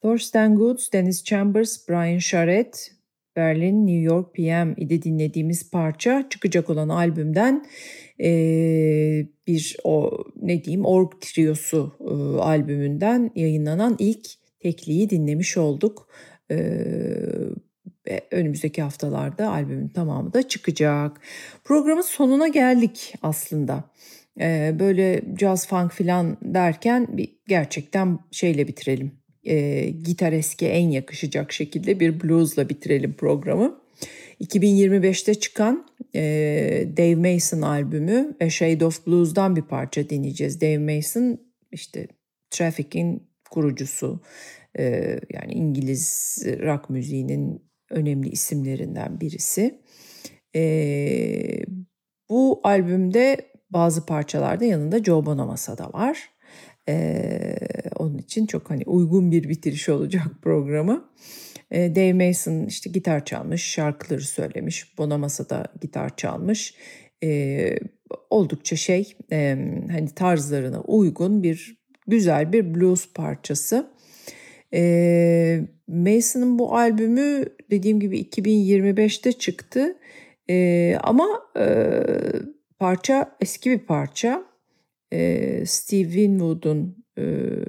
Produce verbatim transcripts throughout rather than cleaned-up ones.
Thorsten Goods, Dennis Chambers, Brian Charette, Berlin, New York P M idi dinlediğimiz parça. Çıkacak olan albümden e, bir o ne diyeyim Org Triosu e, albümünden yayınlanan ilk tekliği dinlemiş olduk. E, önümüzdeki haftalarda albümün tamamı da çıkacak. Programın sonuna geldik aslında. E, böyle jazz funk filan derken bir gerçekten şeyle bitirelim. E, gitareske en yakışacak şekilde bir bluesla bitirelim programı. iki bin yirmi beşte çıkan e, Dave Mason albümü A Shade of Blues'dan bir parça dinleyeceğiz. Dave Mason işte Traffic'in kurucusu, e, yani İngiliz rock müziğinin önemli isimlerinden birisi. E, bu albümde bazı parçalarda yanında Joe Bonamassa da var. Ee, onun için çok hani uygun bir bitiriş olacak programı. Ee, Dave Mason işte gitar çalmış, şarkıları söylemiş. Bonamassa da gitar çalmış. Ee, oldukça şey e, hani tarzlarına uygun bir güzel bir blues parçası. Ee, Mason'ın bu albümü dediğim gibi iki bin yirmi beşte çıktı. Ee, ama e, parça eski bir parça. Steve Winwood'un e,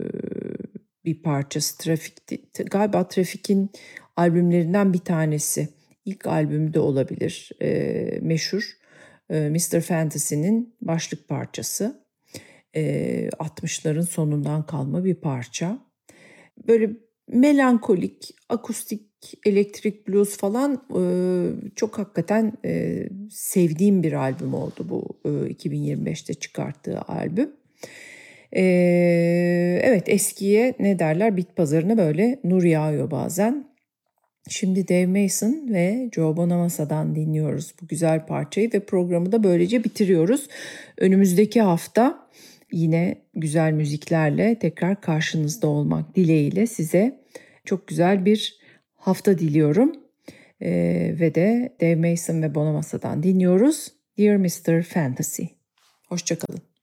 bir parçası Traffic, galiba Traffic'in albümlerinden bir tanesi. İlk albümü de olabilir. E, meşhur e, mister Fantasy'nin başlık parçası. E, altmışların sonundan kalma bir parça. Böyle melankolik, akustik, elektrik blues falan e, çok hakikaten e, sevdiğim bir albüm oldu bu e, iki bin yirmi beşte çıkarttığı albüm. E, evet eskiye ne derler bit pazarına böyle nur yağıyor bazen. Şimdi Dave Mason ve Joe Bonamassa'dan dinliyoruz bu güzel parçayı ve programı da böylece bitiriyoruz. Önümüzdeki hafta yine güzel müziklerle tekrar karşınızda olmak dileğiyle size çok güzel bir hafta diliyorum. Ee, ve de Dave Mason ve Bonamassa'dan dinliyoruz. Dear mister Fantasy. Hoşça kalın.